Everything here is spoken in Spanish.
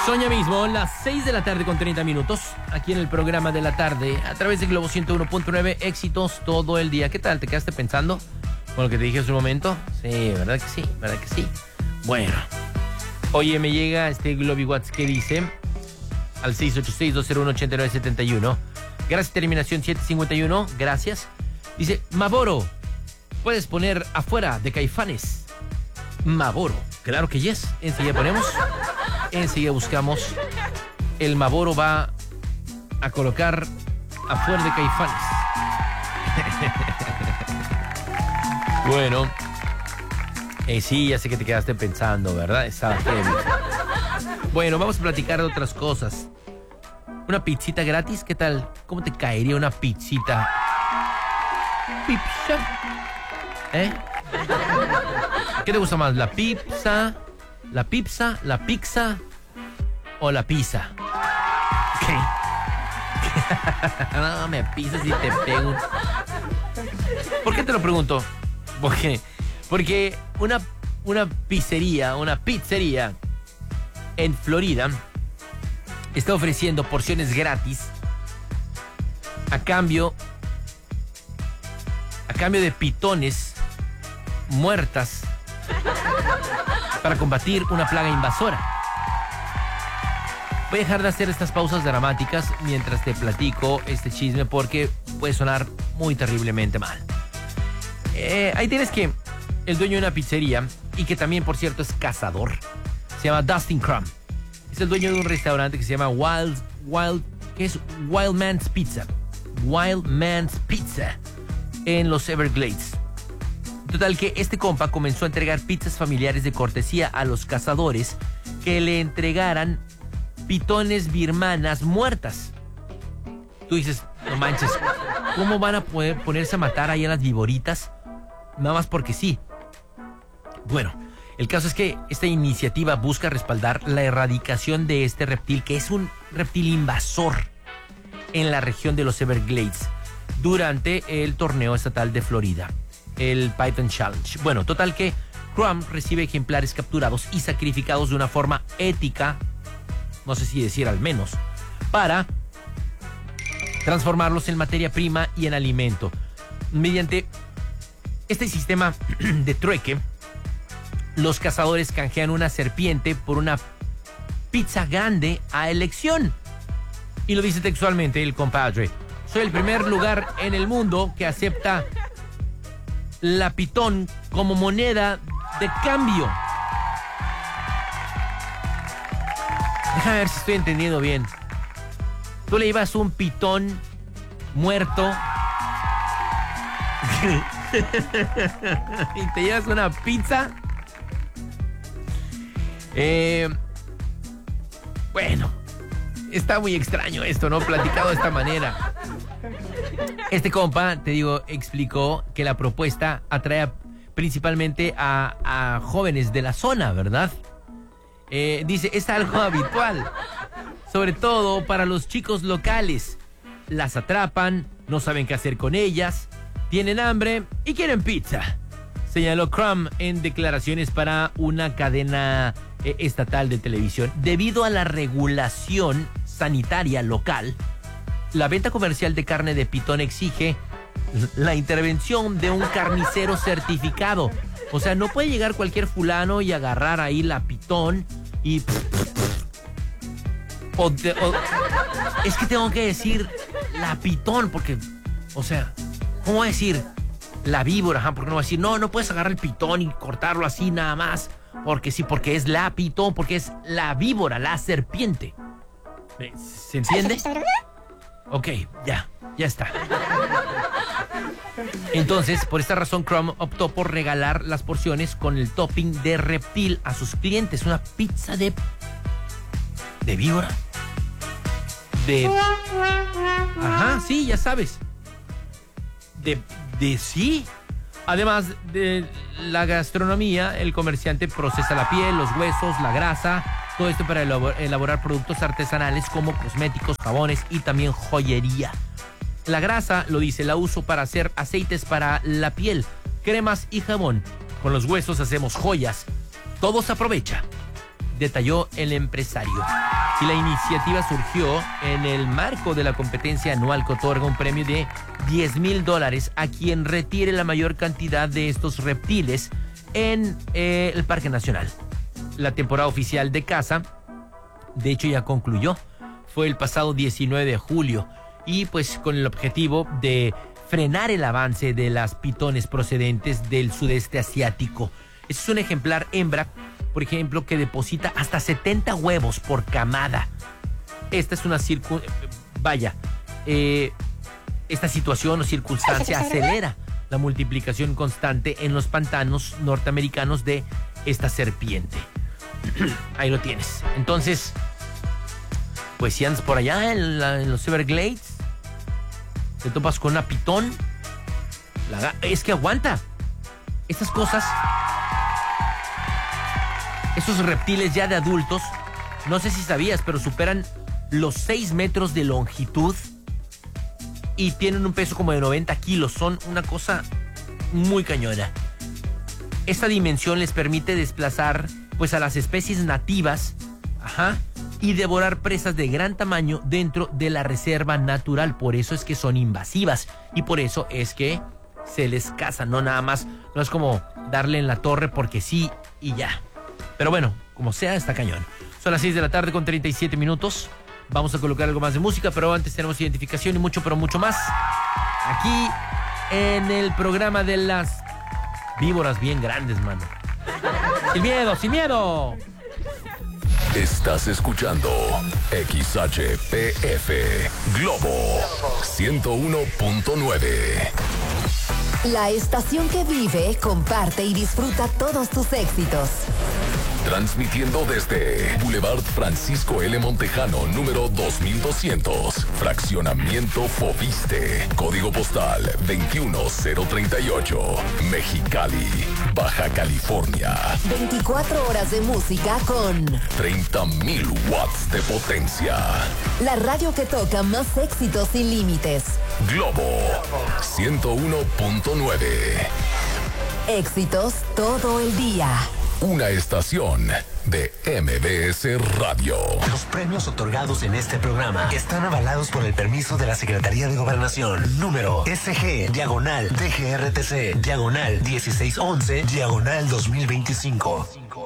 Son ya mismo las 6 de la tarde con 30 minutos, aquí en el programa de la tarde, a través de Globo 101.9, éxitos todo el día. ¿Qué tal? ¿Te quedaste pensando con lo que te dije hace un momento? Sí, ¿verdad que sí? ¿Verdad que sí? Bueno, oye, me llega este Globy Watts que dice al 686-201-8971. Gracias, terminación 751, gracias. Dice, Marlboro, ¿puedes poner afuera de Caifanes? Marlboro, claro que yes. Enseguida ponemos, enseguida buscamos. El Marlboro va a colocar afuera de Caifanes. Bueno, sí, ya sé que te quedaste pensando, ¿verdad? Estaba heavy. Bueno, vamos a platicar de otras cosas. ¿Una pizzita gratis? ¿Qué tal? ¿Cómo te caería una pizzita? ¿Pizza? ¿Eh? ¿Qué te gusta más? ¿La pizza? ¿La pizza? ¿La pizza? ¿O la pizza? ¿Qué? No me pisas y te pego. ¿Por qué te lo pregunto? Porque una pizzería en Florida está ofreciendo porciones gratis a cambio de pitones muertas para combatir una plaga invasora. Voy a dejar de hacer estas pausas dramáticas mientras te platico este chisme porque puede sonar muy terriblemente mal. Ahí tienes que el dueño de una pizzería, y que también, por cierto, es cazador, se llama Dustin Crum. Es el dueño de un restaurante que se llama Wild Man's Pizza. Wild Man's Pizza en los Everglades. Total que este compa comenzó a entregar pizzas familiares de cortesía a los cazadores que le entregaran pitones birmanas muertas. Tú dices, no manches, ¿cómo van a poder ponerse a matar ahí a las viboritas? Nada más porque sí. Bueno, el caso es que esta iniciativa busca respaldar la erradicación de este reptil, que es un reptil invasor en la región de los Everglades, durante el torneo estatal de Florida, el Python Challenge. Bueno, total que Crum recibe ejemplares capturados y sacrificados de una forma ética, no sé si decir al menos, para transformarlos en materia prima y en alimento. Mediante este sistema de trueque, los cazadores canjean una serpiente por una pizza grande a elección. Y lo dice textualmente el compadre: soy el primer lugar en el mundo que acepta la pitón como moneda de cambio. Déjame ver si estoy entendiendo bien. Tú le llevas un pitón muerto y te llevas una pizza. Bueno, está muy extraño esto, ¿no? Platicado de esta manera. Este compa, te digo, explicó que la propuesta atrae principalmente a jóvenes de la zona, ¿verdad? Dice, es algo habitual, sobre todo para los chicos locales. Las atrapan, no saben qué hacer con ellas, tienen hambre y quieren pizza, señaló Crum en declaraciones para una cadena estatal de televisión. Debido a la regulación sanitaria local, la venta comercial de carne de pitón exige la intervención de un carnicero certificado. O sea, no puede llegar cualquier fulano y agarrar ahí la pitón y... es que tengo que decir la pitón porque, o sea, ¿cómo voy a decir la víbora? Porque no voy a decir, no puedes agarrar el pitón y cortarlo así nada más. Porque sí, porque es la pitón, porque es la víbora, la serpiente. ¿Se entiende? Ok, ya está. Entonces, por esta razón, Crum optó por regalar las porciones con el topping de reptil a sus clientes. Una pizza de víbora. Ajá, sí, ya sabes. Sí. Además de la gastronomía, el comerciante procesa la piel, los huesos, la grasa, todo esto para elaborar productos artesanales como cosméticos, jabones y también joyería. La grasa, lo dice, la uso para hacer aceites para la piel, cremas y jabón. Con los huesos hacemos joyas. Todo se aprovecha, detalló el empresario. Y la iniciativa surgió en el marco de la competencia anual que otorga un premio de $10,000 a quien retire la mayor cantidad de estos reptiles en el Parque Nacional. La temporada oficial de caza, de hecho, ya concluyó. Fue el pasado 19 de julio y pues con el objetivo de frenar el avance de las pitones procedentes del sudeste asiático. Este es un ejemplar hembra, por ejemplo, que deposita hasta 70 huevos por camada. Esta es una esta situación o circunstancia acelera la multiplicación constante en los pantanos norteamericanos de esta serpiente. Ahí lo tienes. Entonces, pues si andas por allá en los Everglades, te topas con una pitón, es que aguanta. Estas cosas, esos reptiles ya de adultos, no sé si sabías, pero superan los 6 metros de longitud y tienen un peso como de 90 kilos. Son una cosa muy cañona. Esta dimensión les permite desplazar pues a las especies nativas, y devorar presas de gran tamaño dentro de la reserva natural. Por eso es que son invasivas y por eso es que se les caza, no es como darle en la torre porque sí y ya. Pero bueno, como sea, está cañón. Son las 6 de la tarde con 37 minutos. Vamos a colocar algo más de música, pero antes tenemos identificación y mucho, pero mucho más. Aquí en el programa de las víboras bien grandes, mano. Sin miedo, sin miedo. Estás escuchando XHPF Globo 101.9. La estación que vive, comparte y disfruta todos tus éxitos. Transmitiendo desde Boulevard Francisco L. Montejano, número 2200, Fraccionamiento Foviste, Código Postal 21038, Mexicali, Baja California. 24 horas de música con 30,000 watts de potencia. La radio que toca más éxitos sin límites. Globo 101.9. Éxitos todo el día. Una estación de MBS Radio. Los premios otorgados en este programa están avalados por el permiso de la Secretaría de Gobernación. Número SG/DGRTC/1611/2025.